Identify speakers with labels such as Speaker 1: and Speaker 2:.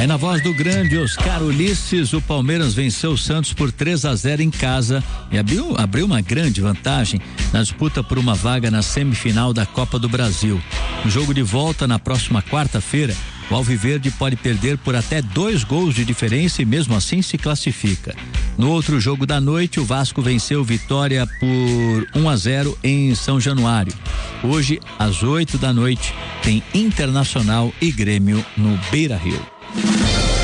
Speaker 1: Aí na voz do grande Oscar Ulisses, o Palmeiras venceu o Santos por 3-0 em casa e abriu uma grande vantagem na disputa por uma vaga na semifinal da Copa do Brasil. No jogo de volta na próxima quarta-feira, o Alviverde pode perder por até 2 gols de diferença e mesmo assim se classifica. No outro jogo da noite, o Vasco venceu Vitória por 1-0 em São Januário. Hoje, às 8 da noite, tem Internacional e Grêmio no Beira-Rio.